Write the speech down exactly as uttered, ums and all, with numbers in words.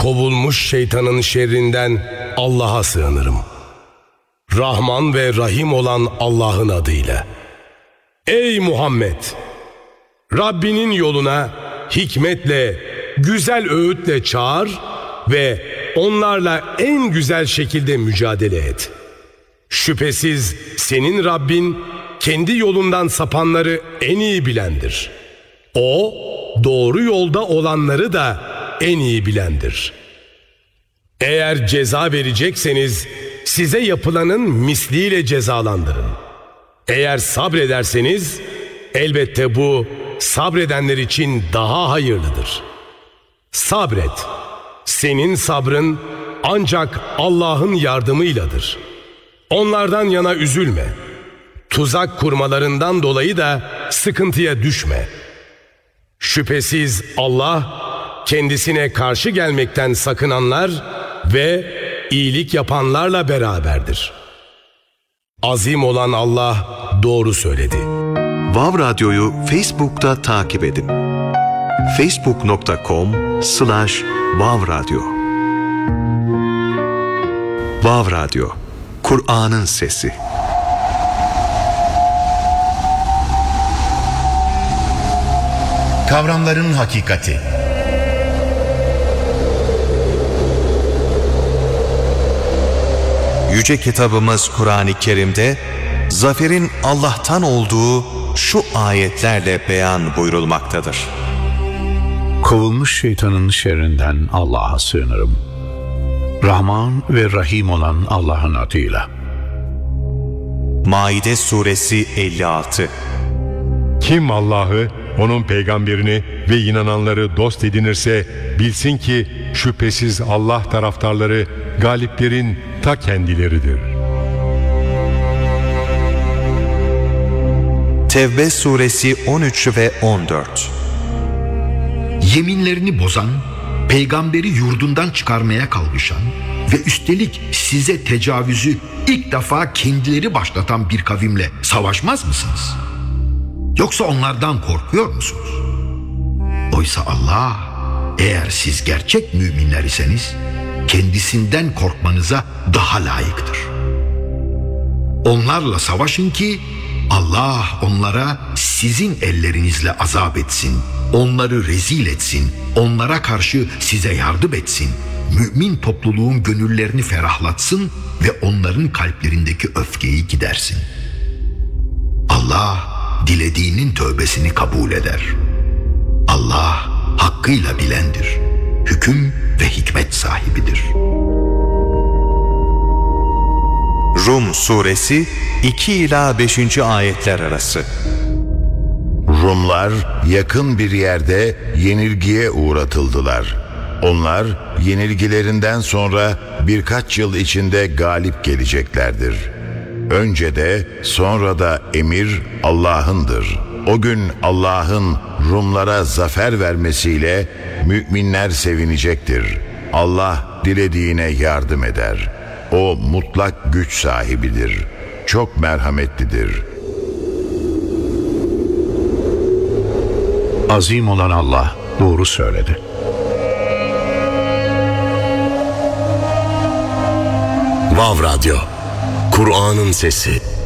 Kovulmuş şeytanın şerrinden Allah'a sığınırım. Rahman ve Rahim olan Allah'ın adıyla. Ey Muhammed! Rabbinin yoluna hikmetle, güzel öğütle çağır ve onlarla en güzel şekilde mücadele et. Şüphesiz senin Rabbin kendi yolundan sapanları en iyi bilendir. O doğru yolda olanları da en iyi bilendir. Eğer ceza verecekseniz size yapılanın misliyle cezalandırın. Eğer sabrederseniz elbette bu sabredenler için daha hayırlıdır. Sabret. Senin sabrın ancak Allah'ın yardımıyladır. Onlardan yana üzülme. Tuzak kurmalarından dolayı da sıkıntıya düşme. Şüphesiz Allah kendisine karşı gelmekten sakınanlar ve iyilik yapanlarla beraberdir. Azim olan Allah doğru söyledi. Vav Radyo'yu Facebook'ta takip edin. facebook nokta com slash vav radyo. Vav Radyo, Kur'an'ın sesi. Kavramların hakikati. Yüce kitabımız Kur'an-ı Kerim'de zaferin Allah'tan olduğu şu ayetlerle beyan buyurulmaktadır. Kovulmuş şeytanın şerrinden Allah'a sığınırım. Rahman ve Rahim olan Allah'ın adıyla. Maide suresi elli altı. Kim Allah'ı, onun peygamberini ve inananları dost edinirse bilsin ki şüphesiz Allah taraftarları galiplerin ta kendileridir. Tevbe suresi on üç ve on dört. Yeminlerini bozan, peygamberi yurdundan çıkarmaya kalkışan ve üstelik size tecavüzü ilk defa kendileri başlatan bir kavimle savaşmaz mısınız? Yoksa onlardan korkuyor musunuz? Oysa Allah, eğer siz gerçek müminler iseniz, kendisinden korkmanıza daha layıktır. Onlarla savaşın ki Allah onlara sizin ellerinizle azap etsin, onları rezil etsin, onlara karşı size yardım etsin, mümin topluluğun gönüllerini ferahlatsın ve onların kalplerindeki öfkeyi gidersin. Allah dilediğinin tövbesini kabul eder. Allah hakkıyla bilendir, hüküm ve hikmet sahibidir. Rum suresi iki ila beşinci ayetler arası. Rumlar yakın bir yerde yenilgiye uğratıldılar. Onlar yenilgilerinden sonra birkaç yıl içinde galip geleceklerdir. Önce de sonra da emir Allah'ındır. O gün Allah'ın Rumlara zafer vermesiyle müminler sevinecektir. Allah dilediğine yardım eder. O mutlak güç sahibidir. Çok merhametlidir. Azim olan Allah doğru söyledi. Vav Radyo, Kur'an'ın sesi.